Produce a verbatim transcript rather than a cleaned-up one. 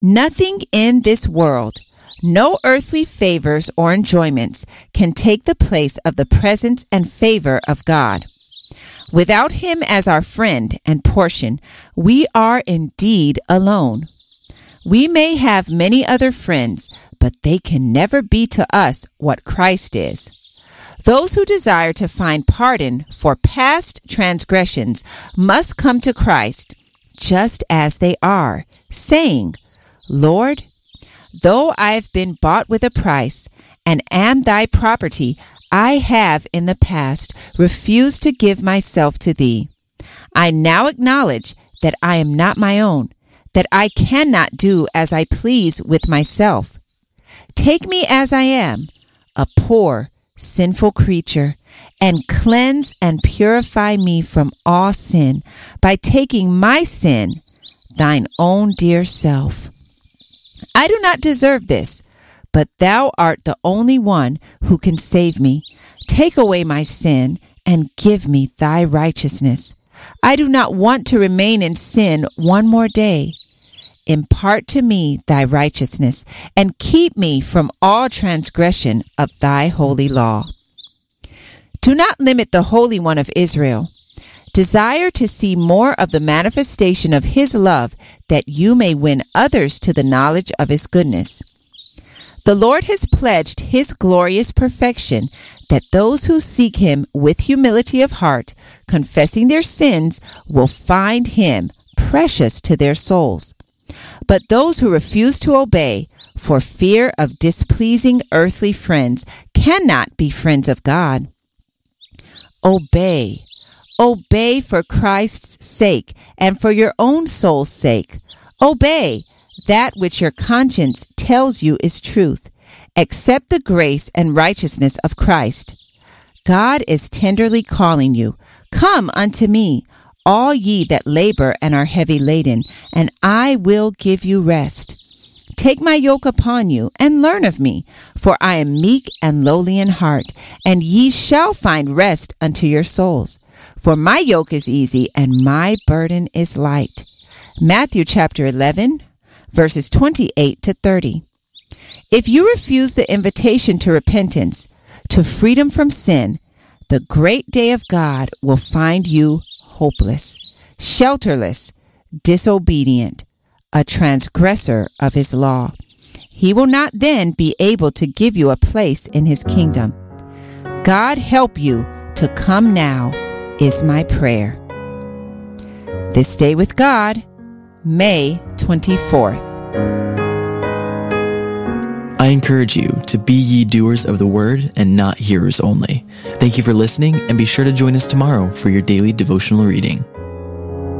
Nothing in this world, no earthly favors or enjoyments can take the place of the presence and favor of God. Without him as our friend and portion, we are indeed alone. We may have many other friends, but they can never be to us what Christ is. Those who desire to find pardon for past transgressions must come to Christ just as they are, saying, Lord, though I have been bought with a price and am thy property, I have in the past refused to give myself to thee. I now acknowledge that I am not my own, that I cannot do as I please with myself. Take me as I am, a poor, sinful creature, and cleanse and purify me from all sin by taking my sin, thine own dear self. I do not deserve this, but thou art the only one who can save me. Take away my sin and give me thy righteousness. I do not want to remain in sin one more day. Impart to me thy righteousness and keep me from all transgression of thy holy law. Do not limit the Holy One of Israel. Desire to see more of the manifestation of his love, that you may win others to the knowledge of his goodness. The Lord has pledged his glorious perfection, that those who seek him with humility of heart, confessing their sins, will find him precious to their souls. But those who refuse to obey, for fear of displeasing earthly friends, cannot be friends of God. Obey. Obey for Christ's sake and for your own soul's sake. Obey that which your conscience tells you is truth. Accept the grace and righteousness of Christ. God is tenderly calling you. Come unto me, all ye that labor and are heavy laden, and I will give you rest. Take my yoke upon you and learn of me, for I am meek and lowly in heart, and ye shall find rest unto your souls. For my yoke is easy and my burden is light. Matthew chapter eleven, verses twenty-eight to thirty. If you refuse the invitation to repentance, to freedom from sin, the great day of God will find you hopeless, shelterless, disobedient, a transgressor of his law. He will not then be able to give you a place in his kingdom. God help you to come now is my prayer. This Day with God, May twenty-fourth. I encourage you to be ye doers of the word and not hearers only. Thank you for listening, and be sure to join us tomorrow for your daily devotional reading.